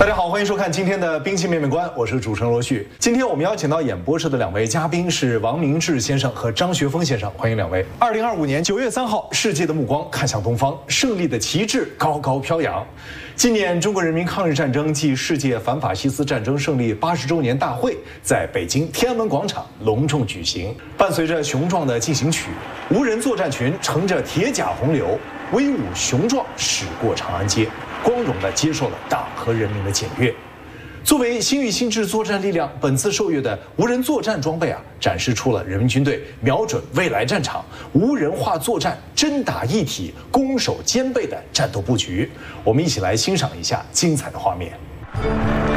大家好，欢迎收看今天的兵器面面观，我是主持人罗旭。今天我们邀请到演播室的两位嘉宾是王明志先生和张学峰先生，欢迎两位。2025年9月3号，世界的目光看向东方，胜利的旗帜高高飘扬。今年中国人民抗日战争暨世界反法西斯战争胜利80周年大会在北京天安门广场隆重举行，伴随着雄壮的进行曲，无人作战群乘着铁甲洪流，威武雄壮驶过长安街，光荣地接受了党和人民的检阅。作为新域新制作战力量，本次受阅的无人作战装备展示出了人民军队瞄准未来战场、无人化作战、真打一体、攻守兼备的战斗布局。我们一起来欣赏一下精彩的画面。